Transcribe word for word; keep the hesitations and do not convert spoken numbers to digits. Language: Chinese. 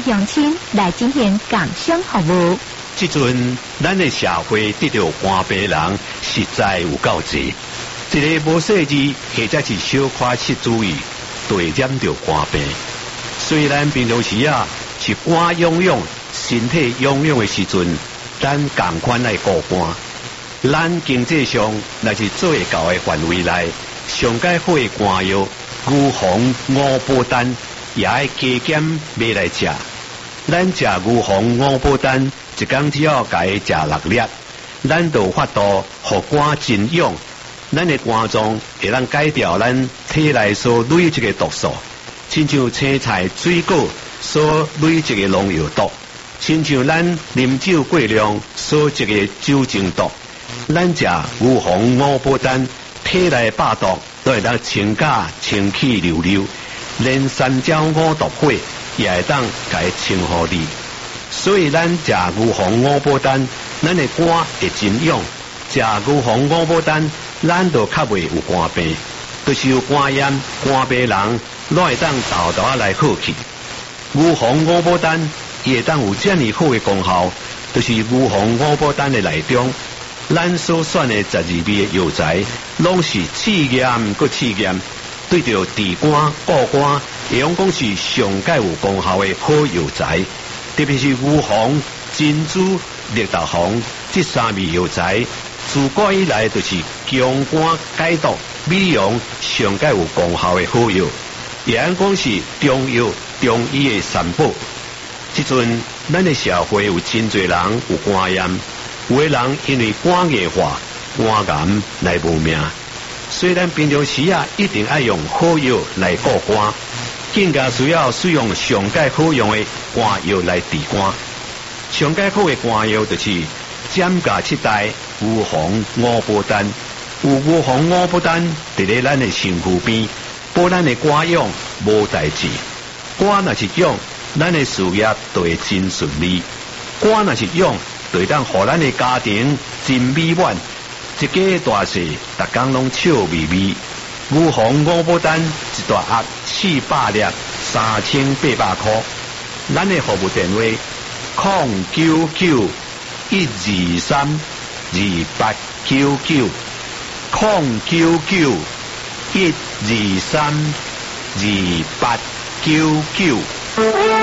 乡亲来进行工商服务。 即阵咱的社会得到官病人实在有够济，一个无识字或者是小可失主意，就会染到官病。虽然平常时啊是官养养、身体养养的时阵，咱共款来顾官。咱经济上若是做会到的范围内，上解好的官药，牛黄、五宝丹也爱加减买来食。咱食牛黄、五宝丹，一工只要家食六粒，咱就有法度互肝真养。咱的肝脏会让解掉咱体内所累积的毒素，亲像青菜、水果所累积的农药毒，亲像咱啉酒过量所积的酒精毒。咱食牛黄、五宝丹，体内百毒都会当清假清气溜溜，连三焦五毒火也会当甲伊清互你。所以咱食牛黄、五宝丹，咱的肝会真养。食牛黄、五宝丹，咱就较袂有肝病，就是有肝炎、肝病人，拢会当豆豆啊来好去。牛黄、五宝丹也会当有这么好的功效，就是牛黄、五宝丹的内中。咱所选的十二味的药材，拢是试验搁试验，对着治肝、固肝，会用讲是上界有功效的好药材。特别是牛黄、珍珠、绿豆黄这三味药材，自古以来就是强肝解毒、美容上界有功效的好药，也按讲是中药、中医的三宝。即阵咱的社会有真侪人有肝炎。有的人因为肝硬化、肝癌来无命，虽然平常时啊一定要用好药来顾肝，更加需要使用上界好用的肝药来治肝。上界好的肝药就是giảm價七代牛黃五寶丹，有牛黃五寶丹伫咧咱的身躯邊，保咱的肝養無代志。肝若是養，咱的事業就會真順利；肝若是養，就會當互咱的家庭真美滿，一家大細逐工攏笑眯眯。牛黃五寶丹一大盒四百粒，三千八百塊。咱的服務電話：零九九一二三二八九九，零九九一二三二八九九。